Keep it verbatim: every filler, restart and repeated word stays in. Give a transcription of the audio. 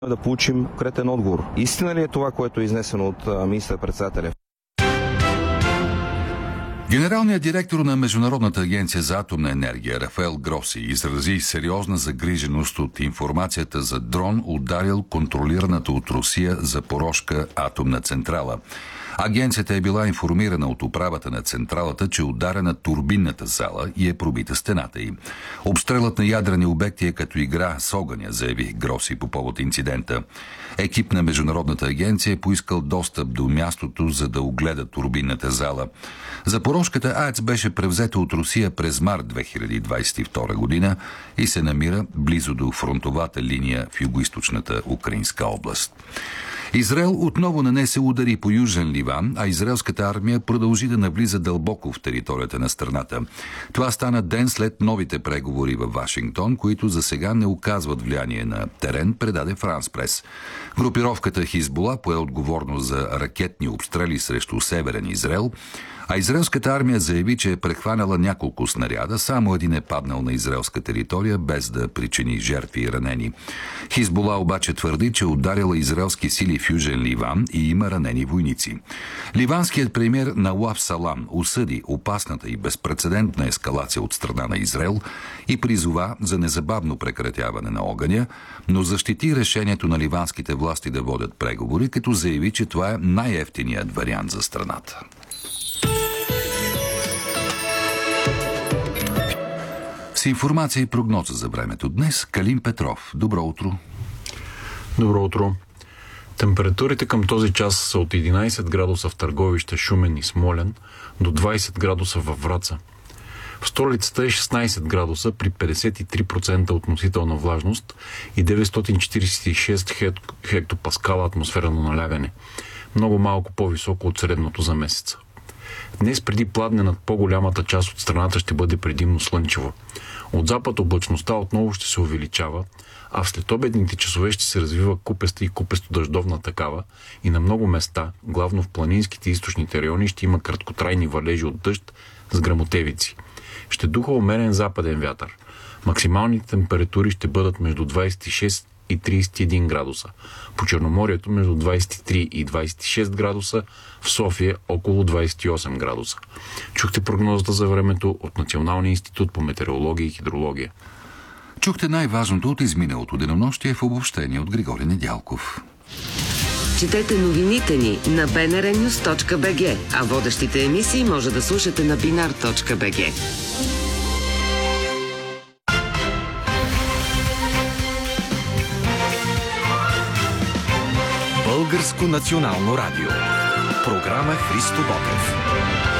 да получим конкретен отговор. Истина ли е това, което е изнесено от министър-председателя? Генералният директор на Международната агенция за атомна енергия Рафаел Гроси изрази сериозна загриженост от информацията за дрон, ударил контролираната от Русия Запорожка атомна централа. Агенцията е била информирана от управата на централата, че ударя на турбинната зала и е пробита стената й. Обстрелът на ядрени обекти е като игра с огъня, заяви Гроси по повод инцидента. Екип на Международната агенция е поискал достъп до мястото, за да огледа турбинната зала. Запорожката АЕЦ беше превзета от Русия през март две хиляди двадесет и втора година и се намира близо до фронтовата линия в югоизточната украинска област. Израел отново нанесе удари по Южен Ливан, а израелската армия продължи да навлиза дълбоко в територията на страната. Това стана ден след новите преговори във Вашингтон, които за сега не оказват влияние на терен, предаде Франс Прес. Групировката Хизбула пое отговорност за ракетни обстрели срещу Северен Израел, а израелската армия заяви, че е прехваняла няколко снаряда, само един е паднал на израелска територия, без да причини жертви и ранени. Хизбула обаче твърди, че ударила израелски сили в Южен Ливан и има ранени войници. Ливанският премиер Науаф Салам осъди опасната и безпрецедентна ескалация от страна на Израел и призова за незабавно прекратяване на огъня, но защити решението на ливанските власти да водят преговори, като заяви, че това е най-евтиният вариант за страната. С информация и прогноза за времето днес Калин Петров. Добро утро. Добро утро. Температурите към този час са от единадесет градуса в Търговище, Шумен и Смолян до двадесет градуса във Враца. В столицата е шестнадесет градуса при петдесет и три процента относителна влажност и деветстотин четиридесет и шест хектопаскала атмосферно налягане. Много малко по-високо от средното за месеца. Днес преди пладне над по-голямата част от страната ще бъде предимно слънчево. От запад облачността отново ще се увеличава, а в следобедните часове ще се развива купеста и купесто-дъждовна такава и на много места, главно в планинските и източните райони, ще има краткотрайни валежи от дъжд с гръмотевици. Ще духа умерен западен вятър. Максималните температури ще бъдат между двадесет и шест и тридесет и един градуса. По Черноморието между двадесет и три и двадесет и шест градуса, в София около двадесет и осем градуса. Чухте прогнозата за времето от Националния институт по метеорология и хидрология. Чухте най-важното от изминалото денонощие в обобщение от Григорий Недялков. Четете новините ни на би ен ар нюз точка би джи, а водещите емисии може да слушате на бинар точка би джи. Българско национално радио. Програма Христо Ботев.